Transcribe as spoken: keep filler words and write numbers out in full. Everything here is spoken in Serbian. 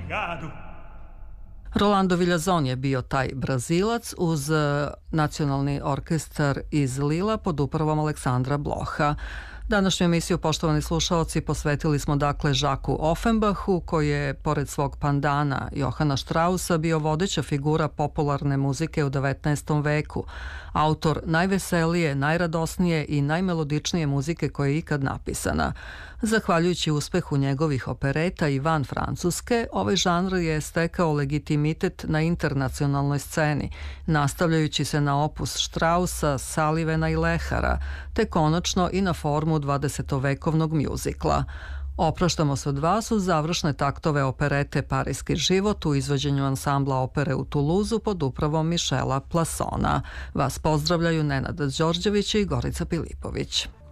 Rolando Villazon je bio taj Brazilac uz nacionalni orkestar iz Lila pod upravom Aleksandra Bloha. Današnju emisiju, poštovani slušaoci, posvetili smo dakle Žaku Offenbachu, koji je, pored svog pandana Johana Straussa, bio vodeća figura popularne muzike u devetnaestom veku, autor najveselije, najradosnije i najmelodičnije muzike koja je ikad napisana. Zahvaljujući uspehu njegovih opereta i van Francuske, ovaj žanr je stekao legitimitet na internacionalnoj sceni, nastavljajući se na opus Straussa, Sullivana i Lehara, te konačno i na formu dvadesetovekovnog mjuzikla. Opraštamo se od vas uz završne taktove operete Parijski život u izvođenju ansambla opere u Tuluzu pod upravom Mišela Plasona. Vas pozdravljaju Nenad Đorđević i Gorica Pilipović.